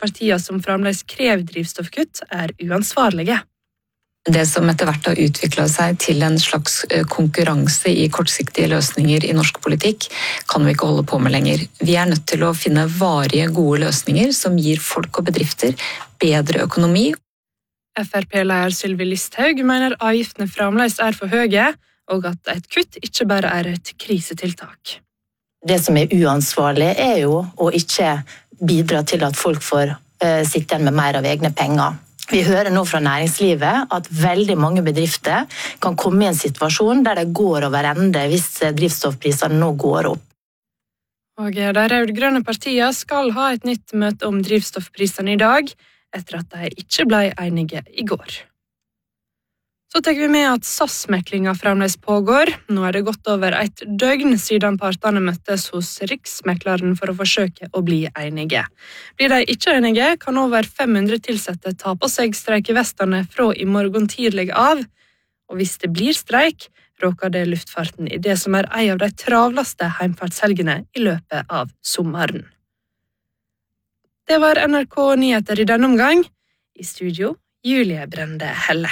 partiene som fremdeles krever drivstoffkutt, uansvarlige. Det som etter hvert har utviklet seg til en slags konkurranse i kortsiktige løsninger i norsk politikk, kan vi ikke holde på med lenger. Vi nødt til å finne varige, gode løsninger som gir folk og bedrifter bedre økonomi. FrP-leder Sylvi Listhaug mener avgiftene fremdeles for høye, og at et kutt ikke bare et krisetiltak. Det som uansvarlig jo å ikke bidra til at folk får sitte igjen med mer av egne penger. Vi hører nå fra næringslivet at veldig mange bedrifter kan komme i en situasjon der det går over ende hvis drivstoffprisene nå går opp. Og de rød-grønne partiene skal ha et nytt møte om drivstoffprisene i dag, etter at de ikke ble enige i går. Så tar vi med at SAS-meklingen fremdeles pågår. Nå det gått over et døgn siden partene møttes hos Riksmekleren for å forsøke å bli enige. Blir de ikke enige, kan over 500 tilsatte ta på seg streikevestene fra i morgen tidlig av. Og hvis det blir streik, råker det luftfarten i det som en av de travleste heimfartshelgene i løpet av sommeren. Det var NRK Nyheter i denne omgang. I studio, Julie Brende Helle.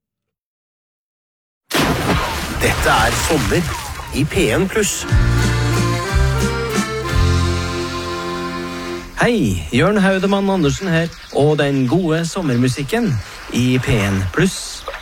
Dette sommer i P1+. Hei, Jørn Haudemann Andersen her, og den gode sommermusikken i P1+.